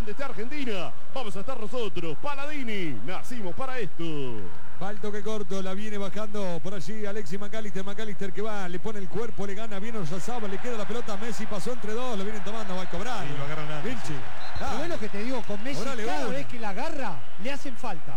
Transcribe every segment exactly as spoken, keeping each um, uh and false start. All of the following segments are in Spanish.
donde esté Argentina, vamos a estar nosotros. Paladini, nacimos para esto. Va el toque corto, la viene bajando por allí Alexis McAllister. McAllister que va, le pone el cuerpo, le gana bien Oyarzabal, le queda la pelota a Messi, pasó entre dos, lo vienen tomando, va a cobrar. Sí, lo agarran antes. Vinci. Sí. Ah. ¿No ves lo que te digo? Con Messi, Orale, cada uno. vez que la agarra, le hacen falta.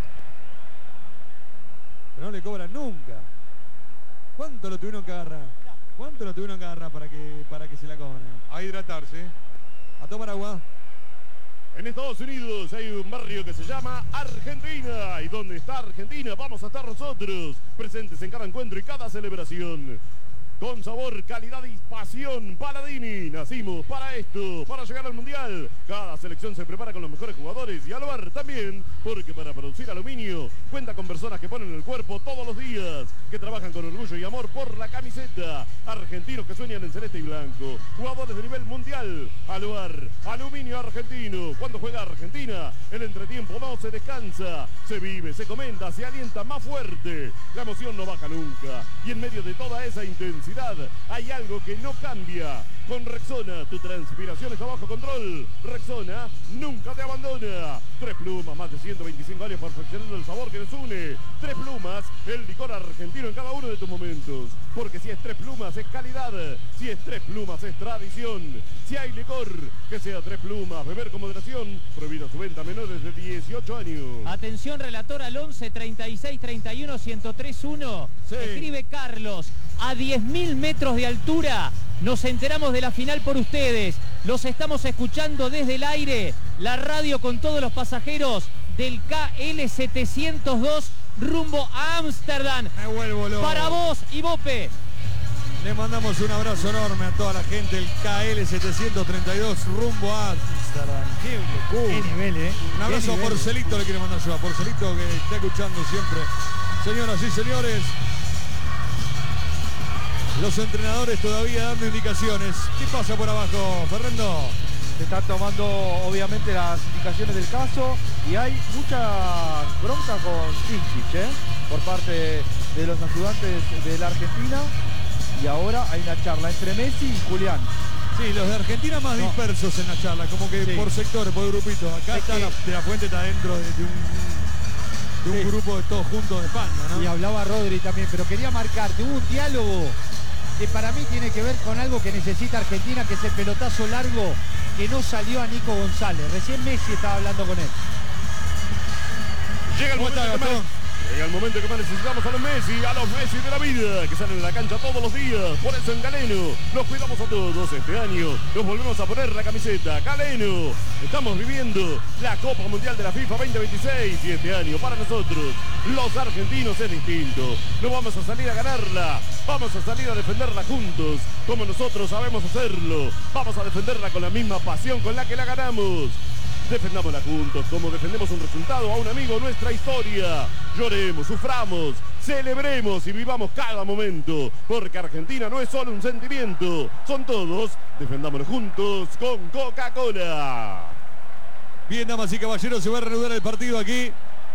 Pero no le cobran nunca. ¿Cuánto lo tuvieron que agarrar? ¿Cuánto lo tuvieron que agarrar para que, para que se la cobren? A hidratarse. A tomar agua. En Estados Unidos hay un barrio que se llama Argentina. ¿Y dónde está Argentina? Vamos a estar nosotros, presentes en cada encuentro y cada celebración. Con sabor, calidad y pasión, Paladini. Nacimos para esto, para llegar al Mundial. Cada selección se prepara con los mejores jugadores y Aluar también, porque para producir aluminio cuenta con personas que ponen el cuerpo todos los días, que trabajan con orgullo y amor por la camiseta. Argentinos que sueñan en celeste y blanco, jugadores de nivel mundial. Aluar, aluminio argentino. Cuando juega Argentina, el entretiempo no se descansa, se vive, se comenta, se alienta más fuerte. La emoción no baja nunca y en medio de toda esa intensidad hay algo que no cambia. Con Rexona, tu transpiración está bajo control. Rexona nunca te abandona. Tres Plumas, más de ciento veinticinco años perfeccionando el sabor que nos une. Tres Plumas, el licor argentino en cada uno de tus momentos. Porque si es Tres Plumas es calidad. Si es Tres Plumas es tradición. Si hay licor, que sea Tres Plumas. Beber con moderación. Prohibida su venta a menores de dieciocho años. Atención, relator al once, treinta y seis, treinta y uno, ciento tres, uno. Sí. Escribe Carlos. A diez mil metros de altura nos enteramos de la final por ustedes. Los estamos escuchando desde el aire. La radio con todos los pasajeros del K L setecientos dos rumbo a Ámsterdam. Me vuelvo loco. Para vos y Bope. Le mandamos un abrazo enorme a toda la gente del K L setecientos treinta y dos rumbo a Ámsterdam. Qué locura. Qué nivel, ¿eh? Un abrazo Qué a nivel. Porcelito le quiero mandar yo, a Porcelito que está escuchando siempre. Señoras y señores, los entrenadores todavía dando indicaciones. ¿Qué pasa por abajo, Fernando? Se están tomando obviamente las indicaciones del caso y hay mucha bronca con Tinchich, ¿eh? por parte de los ayudantes de la Argentina, y ahora hay una charla entre Messi y Julián. Sí, los de Argentina más No. dispersos en la charla, como que Sí. por sectores, por grupitos. Acá Es está que- la, de la Fuente está dentro de, de un, de un Sí. grupo de todos juntos de España, ¿no? Y hablaba Rodri también, pero quería marcarte, hubo un diálogo que para mí tiene que ver con algo que necesita Argentina, que es el pelotazo largo que no salió a Nico González. Recién Messi estaba hablando con él. Llega el ¿Cómo momento está, que Gastón? más, llega el momento que más necesitamos a los Messi, a los Messi de la vida, que salen a la cancha todos los días. Por eso en Galeno los cuidamos a todos. Este año nos volvemos a poner la camiseta. Galeno, estamos viviendo la Copa Mundial de la FIFA veinte veintiséis y este año para nosotros, los argentinos, es distinto. No vamos a salir a ganarla, vamos a salir a defenderla juntos, como nosotros sabemos hacerlo. Vamos a defenderla con la misma pasión con la que la ganamos. Defendámosla juntos, como defendemos un resultado a un amigo, nuestra historia. Lloremos, suframos, celebremos y vivamos cada momento, porque Argentina no es solo un sentimiento, son todos. Defendámoslo juntos con Coca-Cola. Bien, damas y caballeros, se va a reanudar el partido aquí.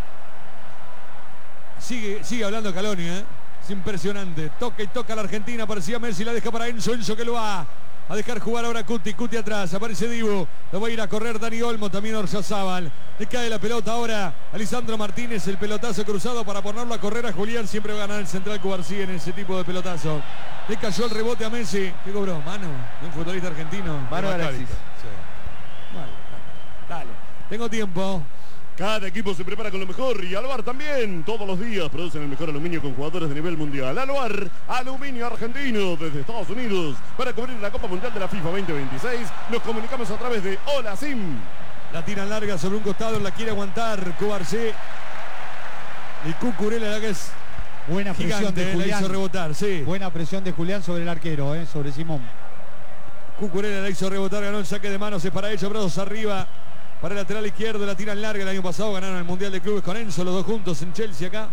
Sigue, sigue hablando Caloni, ¿eh? Es impresionante. Toca y toca la Argentina, parecía Messi, la deja para Enzo, Enzo que lo va a dejar jugar ahora Cuti, Cuti atrás, aparece Dibu, lo va a ir a correr Dani Olmo, también Oyarzabal, le cae la pelota ahora a Lisandro Martínez, el pelotazo cruzado para ponerlo a correr a Julián, siempre va a ganar el central Cubarsí en ese tipo de pelotazo. Le cayó el rebote a Messi, ¿qué cobró? Mano, de un futbolista argentino. Mano de Alexis. Bueno, dale, tengo tiempo. Cada equipo se prepara con lo mejor y Aluar también. Todos los días producen el mejor aluminio con jugadores de nivel mundial. Aluar, aluminio argentino desde Estados Unidos. Para cubrir la Copa Mundial de la FIFA veinte veintiséis, nos comunicamos a través de Hola Sim. La tiran larga sobre un costado, la quiere aguantar Cubarsí. Y Cucurella, la que es Buena presión gigante, de la Julián. hizo rebotar, sí. Buena presión de Julián sobre el arquero, eh, sobre Simón. Cucurella la hizo rebotar, ganó el saque de manos, es para ellos, brazos arriba. Para el lateral izquierdo, la tiran larga. El año pasado ganaron el Mundial de Clubes con Enzo, los dos juntos en Chelsea acá.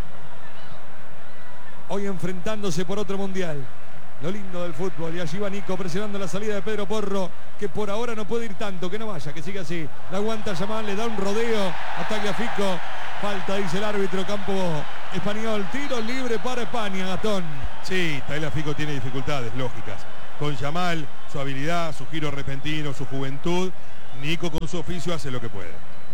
Hoy enfrentándose por otro Mundial. Lo lindo del fútbol. Y allí va Nico presionando la salida de Pedro Porro, que por ahora no puede ir tanto, que no vaya, que siga así. La aguanta Yamal, le da un rodeo a Tagliafico. Falta, dice el árbitro, campo español. Tiro libre para España, Gastón. Sí, Tagliafico tiene dificultades lógicas. Con Yamal, su habilidad, su giro repentino, su juventud, Nico con su oficio hace lo que puede.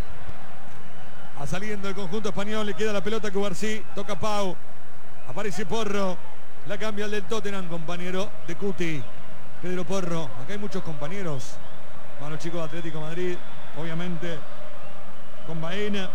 A saliendo el conjunto español, le queda la pelota a Cubarsí, toca Pau, aparece Porro, la cambia el del Tottenham, compañero de Cuti, Pedro Porro. Acá hay muchos compañeros, van los chicos de Atlético de Madrid, obviamente, con Baena.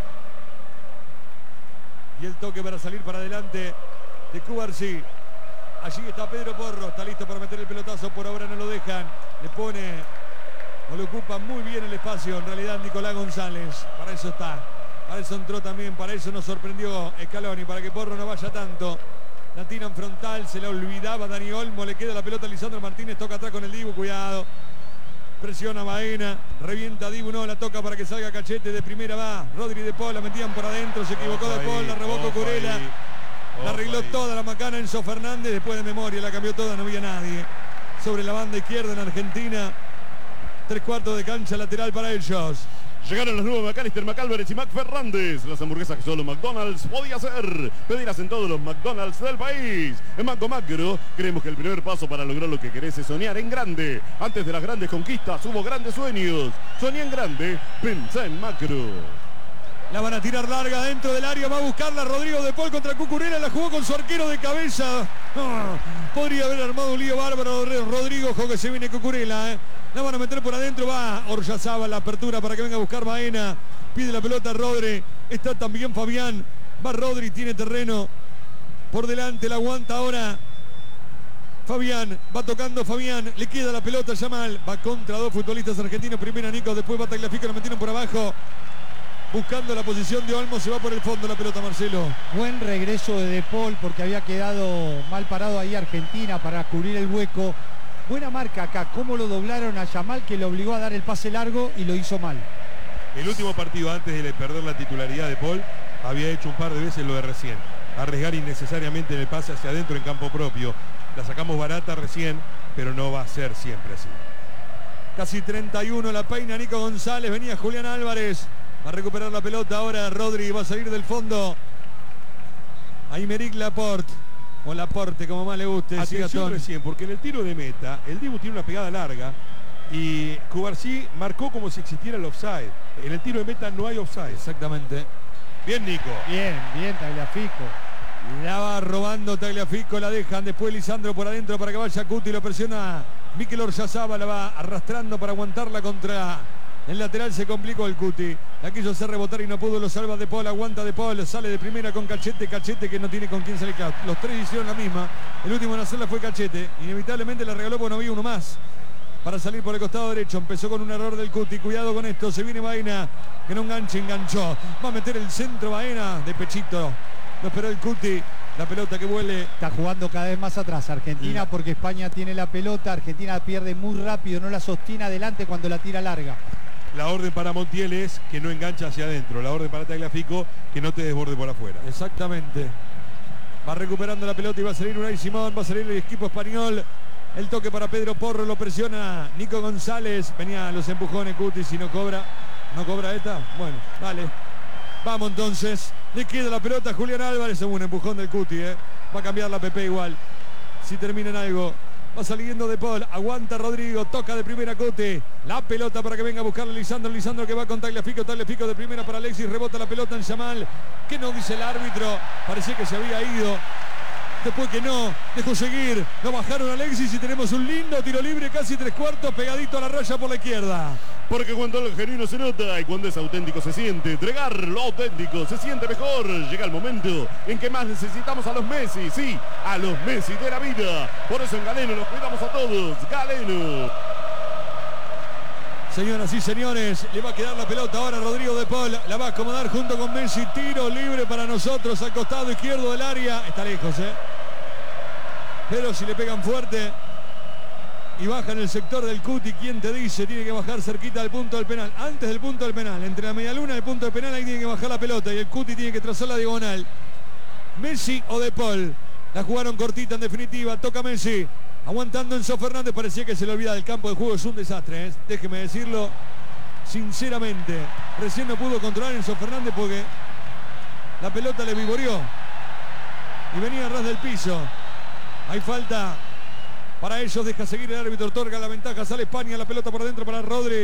Y el toque para salir para adelante de Cubarsí. Allí está Pedro Porro, está listo para meter el pelotazo, por ahora no lo dejan, le pone, o le ocupa muy bien el espacio, en realidad Nicolás González, para eso está, para eso entró también, para eso nos sorprendió Scaloni, para que Porro no vaya tanto. La tira en frontal, se la olvidaba Dani Olmo, le queda la pelota a Lisandro Martínez, toca atrás con el Dibu, cuidado. Presiona Baena, revienta Dibu, no, la toca para que salga Cachete, de primera va, Rodri de Paul, la metían por adentro, se equivocó de Paul, la rebocó Curela. La arregló ahí toda la macana Enzo Fernández, después de memoria la cambió toda, no había nadie. Sobre la banda izquierda en Argentina, tres cuartos de cancha lateral para ellos. Llegaron los nuevos McAllister, McAlvarez y Mac Fernández. Las hamburguesas que solo McDonald's podía hacer. Pedirás en todos los McDonald's del país. En Banco Macro creemos que el primer paso para lograr lo que querés es soñar en grande. Antes de las grandes conquistas hubo grandes sueños. Soñá en grande, pensá en Macro. La van a tirar larga dentro del área, va a buscarla Rodrigo de Paul contra Cucurella, la jugó con su arquero de cabeza. Oh, podría haber armado un lío bárbaro Rodrigo, ojo que se viene Cucurella. Eh. La van a meter por adentro, va Oryazábal, la apertura para que venga a buscar Baena. Pide la pelota Rodri, está también Fabián. Va Rodri, tiene terreno por delante, la aguanta ahora Fabián, va tocando Fabián, le queda la pelota a Yamal. Va contra dos futbolistas argentinos, primero Nico, después va Tagliafico, lo metieron por abajo. Buscando la posición de Olmo, se va por el fondo la pelota, Marcelo. Buen regreso de De Paul porque había quedado mal parado ahí Argentina para cubrir el hueco. Buena marca acá, cómo lo doblaron a Yamal, que le obligó a dar el pase largo y lo hizo mal. El último partido antes de perder la titularidad de Paul había hecho un par de veces lo de recién. Arriesgar innecesariamente en el pase hacia adentro en campo propio. La sacamos barata recién, pero no va a ser siempre así. Casi treinta y uno la peina Nico González, venía Julián Álvarez. Va a recuperar la pelota ahora Rodri, va a salir del fondo. Aymeric Laporte, o Laporte, como más le guste. Atención recién, porque en el tiro de meta, el Dibu tiene una pegada larga y Cubarsí marcó como si existiera el offside. En el tiro de meta no hay offside. Exactamente. Bien, Nico. Bien, bien, Tagliafico. La va robando Tagliafico, la dejan. Después Lisandro por adentro para que vaya Cuti, lo presiona Mikel Oryazábal, la va arrastrando para aguantarla contra... El lateral se complicó el Cuti. La quiso hacer rebotar y no pudo. Lo salva De Paul. Aguanta De Paul. Sale de primera con Cachete. Cachete que no tiene con quién salir. Los tres hicieron la misma. El último en hacerla fue Cachete. Inevitablemente la regaló porque no había uno más. Para salir por el costado derecho. Empezó con un error del Cuti. Cuidado con esto. Se viene Baena. Que no enganche. Enganchó. Va a meter el centro Baena. De pechito. Lo esperó el Cuti. La pelota que vuele. Está jugando cada vez más atrás Argentina porque España tiene la pelota. Argentina pierde muy rápido. No la sostiene adelante cuando la tira larga. La orden para Montiel es que no engancha hacia adentro. La orden para Tagliafico que no te desborde por afuera. Exactamente. Va recuperando la pelota y va a salir Unai Simón. Va a salir el equipo español. El toque para Pedro Porro. Lo presiona Nico González. Venía los empujones Cuti. Si no cobra. ¿No cobra esta? Bueno, dale. Vamos entonces. Le queda la pelota a Julián Álvarez. Es un empujón del Cuti. ¿eh? Va a cambiar la P P igual. Si termina en algo. Va saliendo De Paul, aguanta Rodrigo, toca de primera Cuti. La pelota para que venga a buscarle Lisandro. Lisandro que va con Tagliafico, Tagliafico de primera para Alexis. Rebota la pelota en Yamal. ¿Qué no dice el árbitro? Parecía que se había ido. Después que no, dejó seguir. Lo bajaron a Alexis y tenemos un lindo tiro libre, casi tres cuartos, pegadito a la raya por la izquierda. Porque cuando el genuino se nota y cuando es auténtico se siente. Entregar lo auténtico se siente mejor. Llega el momento en que más necesitamos a los Messi. Sí, a los Messi de la vida. Por eso en Galeno los cuidamos a todos. Galeno. Señoras y señores, le va a quedar la pelota ahora a Rodrigo De Paul. La va a acomodar junto con Messi. Tiro libre para nosotros al costado izquierdo del área. Está lejos, ¿eh? Pero si le pegan fuerte y baja en el sector del Cuti, ¿quién te dice? Tiene que bajar cerquita del punto del penal. Antes del punto del penal. Entre la medialuna y el punto del penal ahí tiene que bajar la pelota. Y el Cuti tiene que trazar la diagonal. Messi o De Paul. La jugaron cortita en definitiva. Toca Messi. Aguantando Enzo Fernández, parecía que se le olvida del campo de juego, es un desastre, ¿eh? Déjeme decirlo sinceramente. Recién no pudo controlar Enzo Fernández porque la pelota le vivoreó y venía a ras del piso. Hay falta para ellos, deja seguir el árbitro, otorga la ventaja, sale España, la pelota por adentro para Rodri.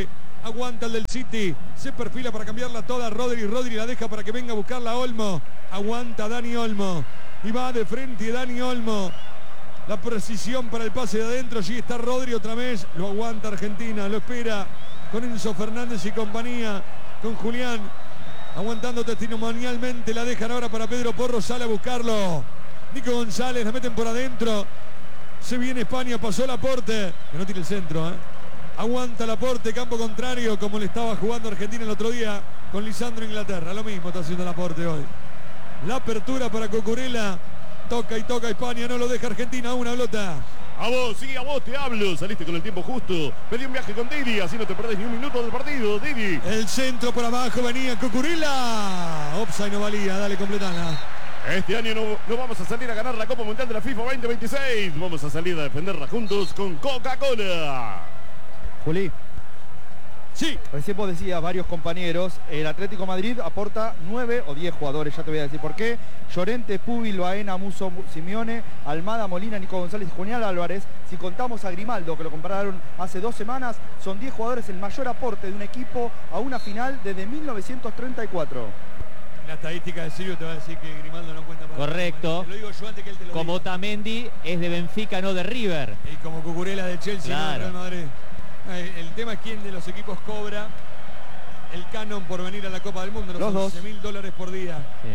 Aguanta el del City. Se perfila para cambiarla toda. Rodri. Rodri la deja para que venga a buscarla Olmo. Aguanta Dani Olmo. Y va de frente Dani Olmo. La precisión para el pase de adentro. Allí está Rodri otra vez. Lo aguanta Argentina. Lo espera con Enzo Fernández y compañía. Con Julián. Aguantando testimonialmente. La dejan ahora para Pedro Porro. Sale a buscarlo. Nico González. La meten por adentro. Se viene España. Pasó Laporte. Que no tiene el centro, ¿eh? Aguanta Laporte, campo contrario, como le estaba jugando Argentina el otro día con Lisandro Inglaterra. Lo mismo está haciendo Laporte hoy. La apertura para Cucurella. Toca y toca España, no lo deja Argentina. Una pelota. A vos, sí, a vos te hablo. Saliste con el tiempo justo. Pedí un viaje con Didi, así no te perdés ni un minuto del partido, Didi. El centro por abajo, venía Cucurella. Offside no valía, dale, completala. Este año no, no vamos a salir a ganar la Copa Mundial de la FIFA veinte veintiséis. Vamos a salir a defenderla juntos con Coca-Cola. Juli. Sí. Recién vos decías, varios compañeros, el Atlético Madrid aporta nueve o diez jugadores, ya te voy a decir por qué. Llorente, Pubil, Baena, Muso, Simeone, Almada, Molina, Nico González, Julián Álvarez. Si contamos a Grimaldo, que lo compararon hace dos semanas, son diez jugadores, el mayor aporte de un equipo a una final desde mil novecientos treinta y cuatro. La estadística de Silvio te va a decir que Grimaldo no cuenta para... Correcto. Te lo digo yo antes que él te lo Como diga. Otamendi es de Benfica, no de River. Y como Cucurella de Chelsea, Claro. no de Real Madrid. El tema es quién de los equipos cobra el canon por venir a la Copa del Mundo. Los, Los dos. once mil dólares por día. Sí.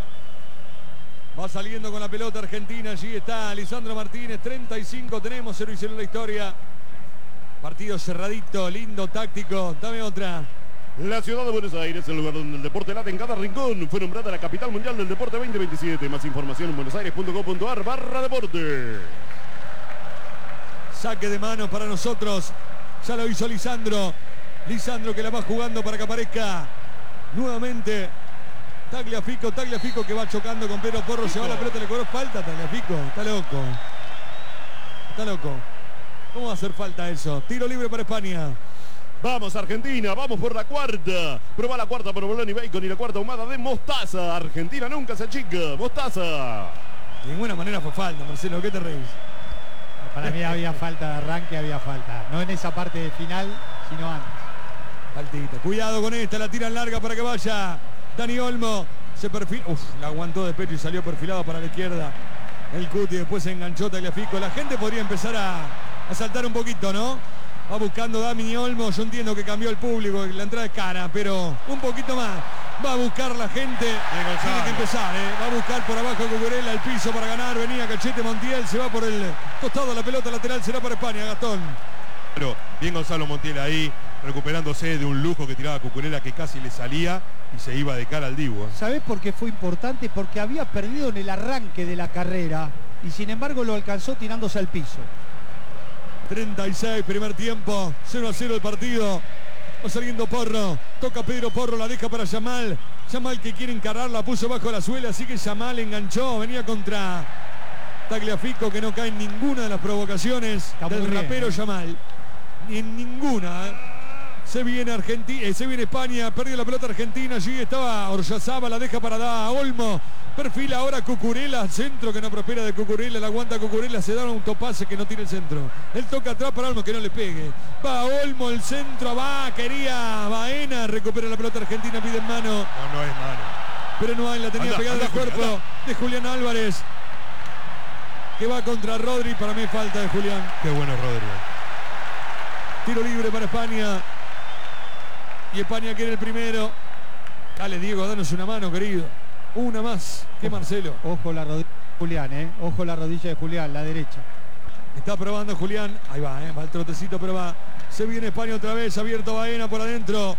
Va saliendo con la pelota Argentina. Allí está Lisandro Martínez. treinta y cinco tenemos. cero y cero en la historia. Partido cerradito, lindo, táctico. Dame otra. La ciudad de Buenos Aires, el lugar donde el deporte late en cada rincón, fue nombrada la capital mundial del deporte veinte veintisiete. Más información en buenosaires punto com punto ar barra deporte. Saque de mano para nosotros. Ya lo hizo Lisandro. Lisandro que la va jugando para que aparezca nuevamente Tagliafico. Tagliafico que va chocando con Pedro Porro. Se va la pelota, le cobró falta. Tagliafico, está loco. Está loco. ¿Cómo va a hacer falta eso? Tiro libre para España. Vamos Argentina, vamos por la cuarta. Prueba la cuarta por Bolón y Bacon y la cuarta ahumada de mostaza. Argentina nunca se achica. Mostaza. De ninguna manera fue falta, Marcelo. ¿Qué te reís? Para mí había falta de arranque, había falta. No en esa parte de final, sino antes. Faltita. Cuidado con esta, la tiran larga para que vaya Dani Olmo. Se perfila. Uf, la aguantó de pecho y salió perfilado para la izquierda. El Cuti después se enganchó Tagliafico. La gente podría empezar a, a saltar un poquito, ¿no? Va buscando Dani Olmo. Yo entiendo que cambió el público, la entrada es cara, pero un poquito más. Va a buscar la gente. Tiene que empezar, ¿eh? Va a buscar por abajo Cucurella el piso para ganar. Venía Cachete Montiel. Se va por el costado. La pelota lateral será para España, Gastón. Pero bien Gonzalo Montiel ahí, recuperándose de un lujo que tiraba Cucurella que casi le salía y se iba de cara al Dibu. ¿eh? ¿Sabés por qué fue importante? Porque había perdido en el arranque de la carrera y sin embargo lo alcanzó tirándose al piso. treinta y seis, primer tiempo. cero a cero el partido. Va saliendo Porro. Toca Pedro Porro, la deja para Yamal. Yamal que quiere encarar, la puso bajo la suela, así que Yamal enganchó. Venía contra Tagliafico, que no cae en ninguna de las provocaciones Está del muy bien, rapero ¿eh? Yamal. Ni en ninguna. ¿eh? Se viene Argentina, eh, se viene España, perdió la pelota Argentina, allí estaba Orzazaba, la deja para da Olmo. Perfila ahora Cucurella, centro que no prospera de Cucurella, la aguanta Cucurella, se da un autopase que no tiene el centro. Él toca atrás para Olmo que no le pegue. Va Olmo, el centro, va, quería Baena, recupera la pelota Argentina, pide en mano. No, no es mano. Pero no hay, la tenía Anda, pegada anda, al cuerpo Julián, de Julián Álvarez. Que va contra Rodri, para mí falta de Julián. Qué bueno Rodrigo. Tiro libre para España. Y España quiere el primero. Dale Diego, danos una mano, querido. Una más que Marcelo. Ojo la rodilla de Julián, ¿eh? Ojo la rodilla de Julián, la derecha. Está probando Julián. Ahí va, ¿eh? Va el trotecito, pero va. Se viene España otra vez. Abierto Baena por adentro.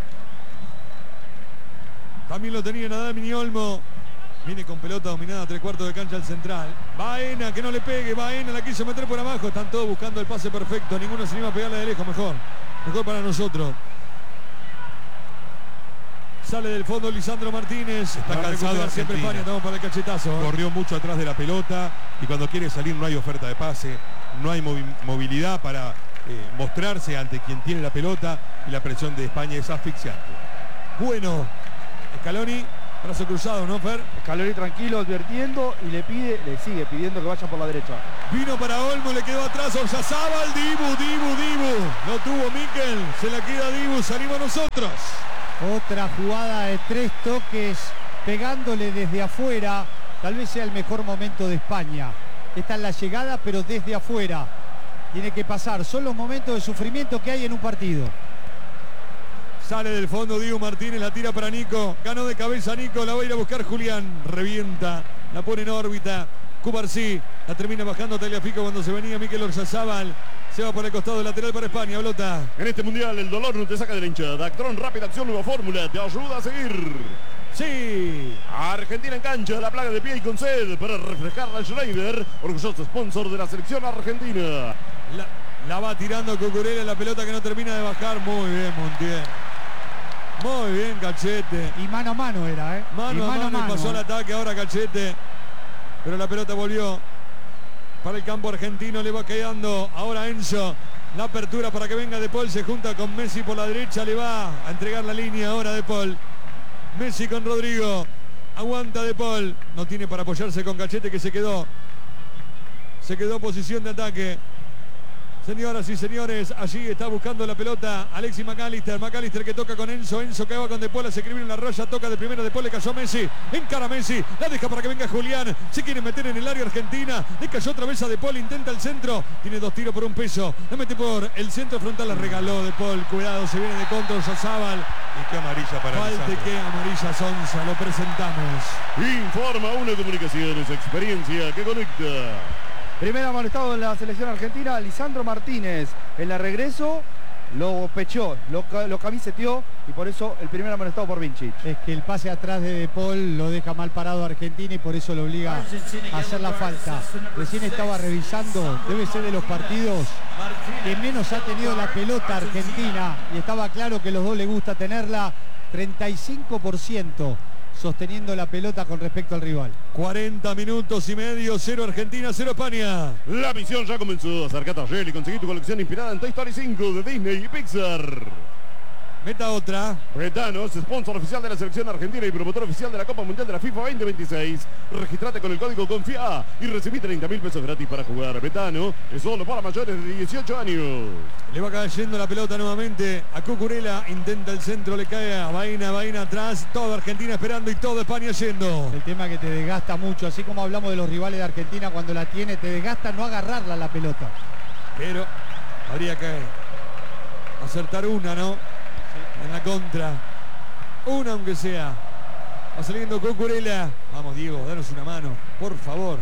También lo tenía Nadal Dani Olmo. Viene con pelota dominada, tres cuartos de cancha al central. Baena, que no le pegue. Baena la quiso meter por abajo. Están todos buscando el pase perfecto. Ninguno se anima a pegarle de lejos. Mejor. Mejor para nosotros. Sale del fondo Lisandro Martínez. Está Va a cansado recuperar siempre Argentina. España. Estamos para el cachetazo. ¿eh? Corrió mucho atrás de la pelota y cuando quiere salir no hay oferta de pase, no hay movi movilidad para eh, mostrarse ante quien tiene la pelota y la presión de España es asfixiante. Bueno, Scaloni Brazo cruzado, ¿no, Fer? Scaloni tranquilo, advirtiendo y le pide, le sigue pidiendo que vaya por la derecha. Vino para Olmo, le quedó atrás Orsazábal, Dibu, Dibu, Dibu. Lo tuvo Mikel, se la queda Dibu, salimos nosotros. Otra jugada de tres toques, pegándole desde afuera. Tal vez sea el mejor momento de España. Está en la llegada, pero desde afuera. Tiene que pasar. Son los momentos de sufrimiento que hay en un partido. Sale del fondo Diego Martínez, la tira para Nico. Ganó de cabeza Nico, la va a ir a buscar Julián. Revienta, la pone en órbita. Cubarsí, la termina bajando Tagliafico cuando se venía Mikel Orsazábal. Se va por el costado lateral para España, Blota. En este mundial el dolor no te saca de la hinchada. Actron, rápida acción, nueva fórmula, te ayuda a seguir. Sí. Argentina en cancha, la plaga de pie y con sed para refrescar a Schneider, orgulloso sponsor de la selección argentina. La, la va tirando Cucurella, la pelota que no termina de bajar. Muy bien, Montiel. Muy bien, Cachete. Y mano a mano era, ¿eh? Mano, y a mano, mano, pasó el ataque ahora Cachete. Pero la pelota volvió para el campo argentino, le va quedando ahora Enzo. La apertura para que venga De Paul, se junta con Messi por la derecha, le va a entregar la línea ahora De Paul. Messi con Rodrigo, aguanta De Paul, no tiene para apoyarse con Cachete que se quedó. Se quedó en posición de ataque. Señoras y señores, allí está buscando la pelota Alexis McAllister. McAllister que toca con Enzo. Enzo que va con De Paul. Se escribe en la raya. Toca de primera De Paul. Le cayó Messi. Encara Messi. La deja para que venga Julián. Se quiere meter en el área argentina. Le cayó otra vez a De Paul. Intenta el centro. Tiene dos tiros por un peso. La mete por el centro frontal. La regaló De Paul. Cuidado. Se viene de contra Orsazábal. Y qué amarilla para Falte Lisandro. que amarilla Sonsa. Lo presentamos. Informa una Comunicaciones, experiencia que conecta. Primer amonestado en la selección argentina, Lisandro Martínez. En la regreso lo pechó, lo, lo camiseteó y por eso el primer amonestado por Vincic. Es que el pase atrás de De Paul lo deja mal parado a Argentina y por eso lo obliga a hacer la falta. Recién estaba revisando, debe ser de los partidos que menos ha tenido la pelota Argentina y estaba claro que a los dos les gusta tenerla. Treinta y cinco por ciento sosteniendo la pelota con respecto al rival. cuarenta minutos y medio, cero Argentina, cero España. La misión ya comenzó. Acercate a Shell y conseguí tu colección inspirada en Toy Story cinco de Disney y Pixar. Meta otra. Betano es sponsor oficial de la selección argentina y promotor oficial de la Copa Mundial de la FIFA veinte veintiséis. Registrate con el código CONFIA y recibí treinta mil pesos gratis para jugar. Betano es solo para mayores de dieciocho años. Le va cayendo la pelota nuevamente a Cucurella. Intenta el centro, le cae a Baena, Baena atrás. Toda Argentina esperando y toda España yendo. El tema que te desgasta mucho, así como hablamos de los rivales de Argentina, cuando la tiene te desgasta no agarrarla la pelota. Pero habría que acertar una, ¿no? En la contra. Una aunque sea. Va saliendo Cucurella. Vamos, Diego, danos una mano, por favor.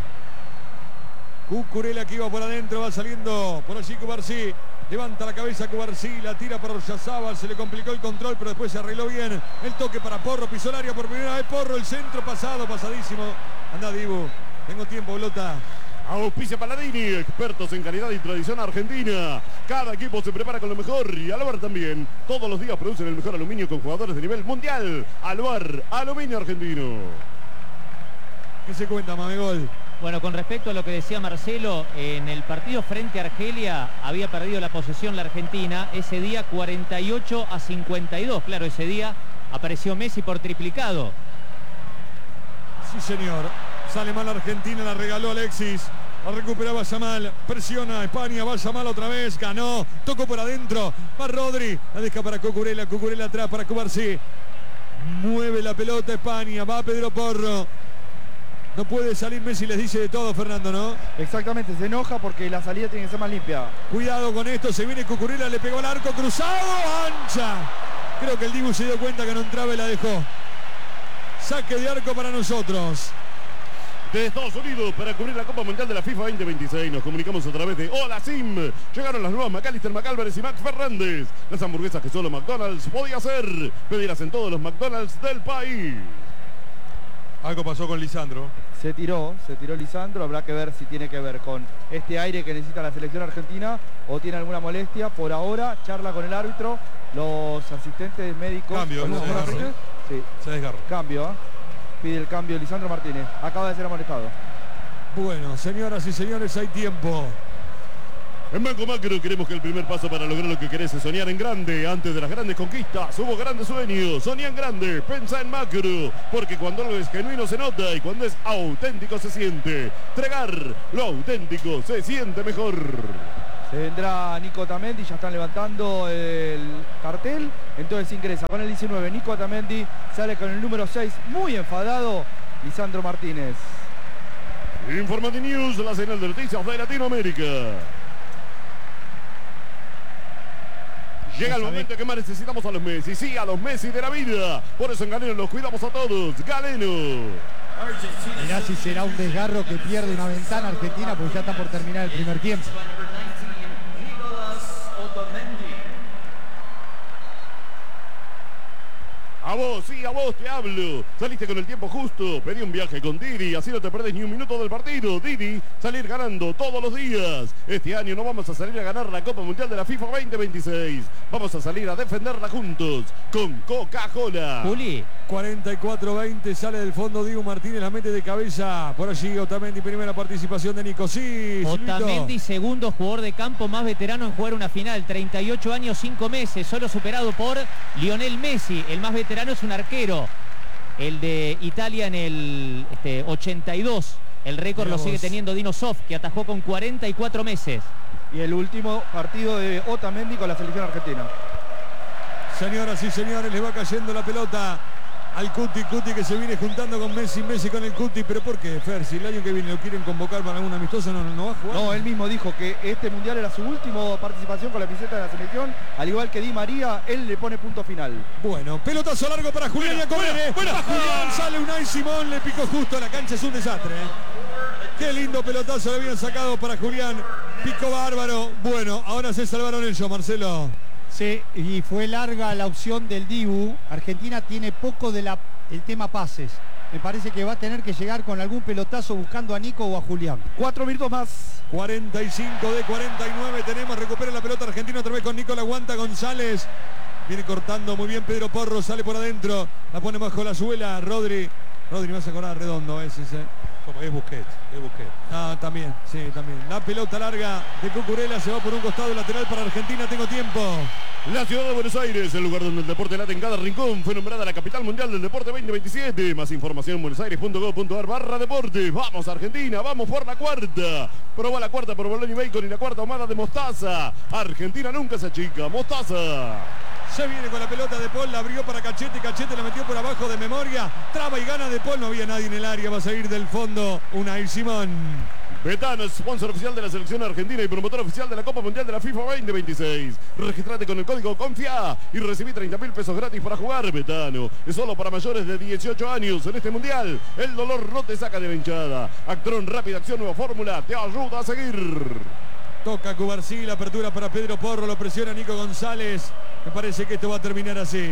Cucurella que iba por adentro, va saliendo por allí Cubarsí. Levanta la cabeza Cubarsí, la tira para Orsazábal, se le complicó el control, pero después se arregló bien. El toque para Porro, pisó el área por primera vez Porro, el centro pasado, pasadísimo. Anda, Dibu, tengo tiempo, Blota. Auspicia Paladini, expertos en calidad y tradición argentina. Cada equipo se prepara con lo mejor y Alvar también. Todos los días producen el mejor aluminio con jugadores de nivel mundial. Alvar, aluminio argentino. ¿Qué se cuenta, Mamegol? Bueno, con respecto a lo que decía Marcelo, en el partido frente a Argelia había perdido la posesión la Argentina. Ese día cuarenta y ocho a cincuenta y dos. Claro, ese día apareció Messi por triplicado. Sí, señor. Sale mal Argentina, la regaló Alexis. La recuperaba Yamal, presiona a España, va Yamal otra vez, ganó, tocó por adentro, va Rodri, la deja para Cucurella, Cucurella atrás para Cubarsí. Mueve la pelota España, va Pedro Porro. No puede salir Messi, les dice de todo, Fernando, ¿no? Exactamente, se enoja porque la salida tiene que ser más limpia. Cuidado con esto, se viene Cucurella, le pegó al arco, cruzado, ancha. Creo que el Dibu se dio cuenta que no entraba y la dejó. Saque de arco para nosotros. De Estados Unidos para cubrir la Copa Mundial de la FIFA veinte veintiséis. Nos comunicamos a través de Hola Sim. Llegaron las nuevas McAllister, McAlvarez y Mac Fernández. Las hamburguesas que solo McDonald's podía hacer. Pedirás en todos los McDonald's del país. Algo pasó con Lisandro. Se tiró, se tiró Lisandro. Habrá que ver si tiene que ver con este aire que necesita la selección argentina o tiene alguna molestia. Por ahora, charla con el árbitro. Los asistentes médicos. Cambio, ¿Los se desgarró. asistentes? Sí, Se desgarró. cambio, ¿eh? Pide el cambio Lisandro Martínez. Acaba de ser amonestado. Bueno, señoras y señores, hay tiempo. En Banco Macro queremos que el primer paso para lograr lo que querés es soñar en grande. Antes de las grandes conquistas hubo grandes sueños. Soñá en grande, pensá en macro. Porque cuando algo es genuino se nota y cuando es auténtico se siente. Tregar, lo auténtico se siente mejor. Se vendrá Nico Otamendi, ya están levantando el cartel. Entonces ingresa con el diecinueve. Nico Otamendi sale con el número seis. Muy enfadado, Lisandro Martínez. Informati News, la señal de noticias de Latinoamérica. Llega el momento que más necesitamos a los Messi, sí, a los Messi de la vida. Por eso en Galeno los cuidamos a todos. Galeno. Mirá si será un desgarro que pierde una ventana Argentina, porque ya está por terminar el primer tiempo. A vos, sí, a vos te hablo. Saliste con el tiempo justo. Pedí un viaje con Didi, así no te perdés ni un minuto del partido. Didi, salir ganando todos los días. Este año no vamos a salir a ganar la Copa Mundial de la FIFA veinte veintiséis. Vamos a salir a defenderla juntos con Coca-Cola. Juli. cuarenta y cuatro veinte, sale del fondo Dibu Martínez, la mete de cabeza. Por allí Otamendi, primera participación de Nico. Sí, Otamendi, segundo jugador de campo más veterano en jugar una final. treinta y ocho años, cinco meses. Solo superado por Lionel Messi. El más veterano es un arquero, el de Italia en el este, ochenta y dos. El récord lo sigue teniendo Dino Zoff, que atajó con cuarenta y cuatro meses. Y el último partido de Otamendi con la selección argentina. Señoras y señores, le va cayendo la pelota al Cuti, Cuti que se viene juntando con Messi, Messi con el Cuti. ¿Pero por qué, Fer? Si el año que viene lo quieren convocar para algún amistoso, ¿no, no va a jugar? No, él mismo dijo que este mundial era su última participación con la camiseta de la selección. Al igual que Di María, él le pone punto final. Bueno, pelotazo largo para Julián y a correr, ¿eh? Va Julián, sale Unai Simón, le picó justo, la cancha es un desastre, ¿eh? Qué lindo pelotazo le habían sacado para Julián. Pico bárbaro. Bueno, ahora se salvaron ellos, Marcelo. Sí, y fue larga la opción del Dibu. Argentina tiene poco del tema pases. Me parece que va a tener que llegar con algún pelotazo buscando a Nico o a Julián. Cuatro minutos más. cuarenta y cinco de cuarenta y nueve tenemos. Recupera la pelota Argentina otra vez con Nico. La aguanta González. Viene cortando muy bien Pedro Porro. Sale por adentro. La pone bajo la suela. Rodri. Rodri me hace acordar redondo ese. ¿eh? Como es Busquets, es Busquets. Ah, también, sí, también. La pelota larga de Cucurella se va por un costado lateral para Argentina. Tengo tiempo. La ciudad de Buenos Aires, el lugar donde el deporte late en cada rincón, fue nombrada la capital mundial del deporte veinte veintisiete. Más información en buenosaires punto gov punto ar barra deporte. Vamos Argentina, vamos por la cuarta. Probá la cuarta por bologna y bacon y la cuarta ahumada de mostaza. Argentina nunca se achica, mostaza. Se viene con la pelota de Paul, la abrió para Cachete, Cachete la metió por abajo de memoria. Traba y gana de Paul, no había nadie en el área, va a salir del fondo Unai Simón. Betano, sponsor oficial de la selección argentina y promotor oficial de la Copa Mundial de la FIFA veinte veintiséis. Registrate con el código CONFIA y recibí treinta mil pesos gratis para jugar. Betano es solo para mayores de dieciocho años. En este mundial, el dolor no te saca de la hinchada. Actron, rápida acción, nueva fórmula, te ayuda a seguir. Toca Cubarsí, la apertura para Pedro Porro, lo presiona Nico González. Me parece que esto va a terminar así.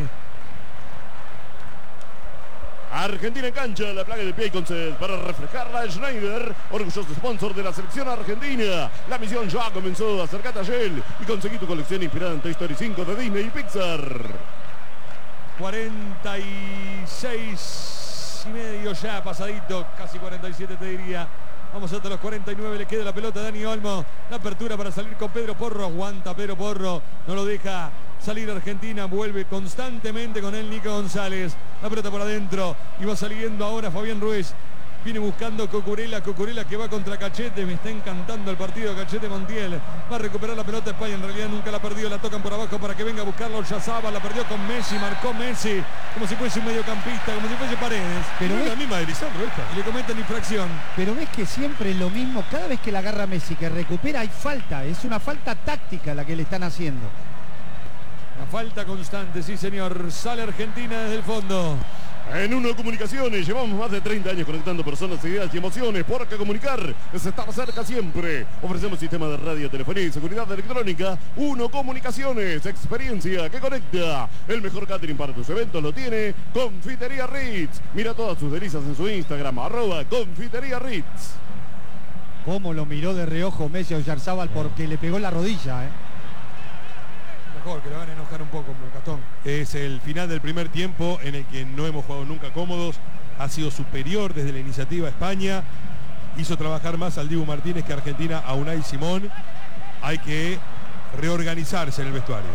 Argentina en cancha, la plaga de pie y con sed para refrescarla. Schneider, orgulloso sponsor de la selección argentina. La misión ya comenzó. Acercate a Shell y conseguí tu colección inspirada en Toy Story cinco de Disney y Pixar. cuarenta y seis y medio ya pasadito, casi cuarenta y siete te diría. Vamos hasta los cuarenta y nueve, le queda la pelota a Dani Olmo. La apertura para salir con Pedro Porro. Aguanta Pedro Porro, no lo deja salir Argentina. Vuelve constantemente con él Nico González. La pelota por adentro y va saliendo ahora Fabián Ruiz. Viene buscando Cucurella, Cucurella que va contra Cachete. Me está encantando el partido Cachete Montiel. Va a recuperar la pelota España, en realidad nunca la ha perdido. La tocan por abajo para que venga a buscarlo Yazaba. La perdió con Messi, marcó Messi como si fuese un mediocampista, como si fuese Paredes. Pero es la misma de Lisandro esta. Y le cometen infracción. Pero ves que siempre es lo mismo. Cada vez que la agarra Messi, que recupera, hay falta. Es una falta táctica la que le están haciendo. Una falta constante, sí señor. Sale Argentina desde el fondo. En Uno Comunicaciones llevamos más de treinta años conectando personas, ideas y emociones, porque comunicar es estar cerca siempre. Ofrecemos sistema de radio, telefonía y seguridad electrónica. Uno Comunicaciones, experiencia que conecta. El mejor catering para tus eventos lo tiene Confitería Ritz. Mira todas sus delicias en su Instagram, arroba Confitería Ritz. Cómo lo miró de reojo Messi a Oyarzábal porque le pegó en la rodilla, ¿eh? Mejor que lo van a enojar un poco, Gastón. Es el final del primer tiempo en el que no hemos jugado nunca cómodos. Ha sido superior desde la iniciativa España. Hizo trabajar más al Dibu Martínez que Argentina a Unai Simón. hay que reorganizarse en el vestuario.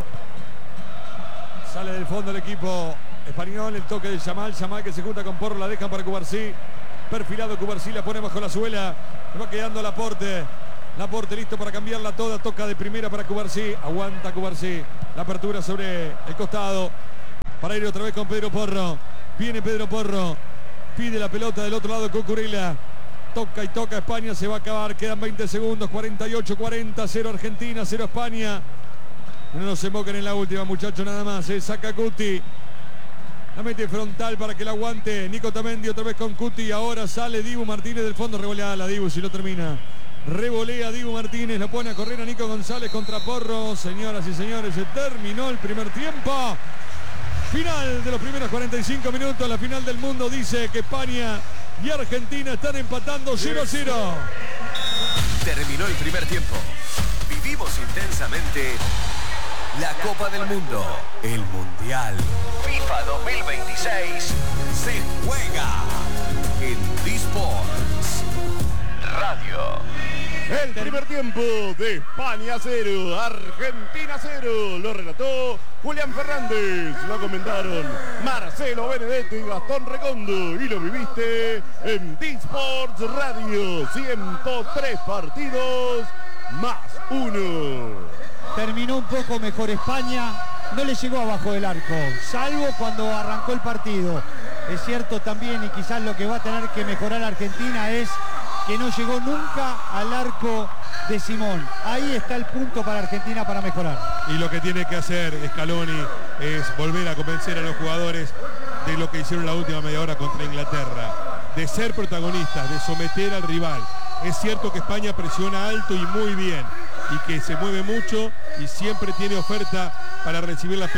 Sale del fondo el equipo español, el toque de Yamal, Yamal que se junta con Porro, la deja para Cubarsí. Perfilado Cubarsí, la pone bajo la suela. Se va quedando Laporte. Laporte listo para cambiarla toda. Toca de primera para Cubarsí. Aguanta Cubarsí. La apertura sobre el costado. Para ir otra vez con Pedro Porro. Viene Pedro Porro. Pide la pelota del otro lado Cucurella. Toca y toca España. Se va a acabar. Quedan veinte segundos. cuarenta y ocho cuarenta. cero Argentina, cero España. No nos emboquen en la última, muchachos, nada más. Eh. Saca Cuti. La mete frontal para que la aguante Nico Tamendi otra vez con Cuti. Ahora sale Dibu Martínez del fondo. Revolea la Dibu si lo termina. Revolea Dibu Martínez. Lo pone a correr a Nico González contra Porro. Señoras y señores, se terminó el primer tiempo. Final de los primeros cuarenta y cinco minutos. La final del mundo dice que España y Argentina están empatando cero a cero. Terminó el primer tiempo. Vivimos intensamente la Copa del Mundo, el Mundial. FIFA dos mil veintiséis se juega en D-Sports Radio. El primer tiempo de España cero, Argentina cero. Lo relató Julián Fernández. Lo comentaron Marcelo Benedetto y Gastón Recondo. Y lo viviste en D-Sports Radio. ciento tres partidos más uno. Terminó un poco mejor España, no le llegó abajo del arco, salvo cuando arrancó el partido. Es cierto también, y quizás lo que va a tener que mejorar Argentina es que no llegó nunca al arco de Simón. Ahí está el punto para Argentina para mejorar. Y lo que tiene que hacer Scaloni es volver a convencer a los jugadores de lo que hicieron la última media hora contra Inglaterra, de ser protagonistas, de someter al rival. Es cierto que España presiona alto y muy bien, y que se mueve mucho y siempre tiene oferta para recibir las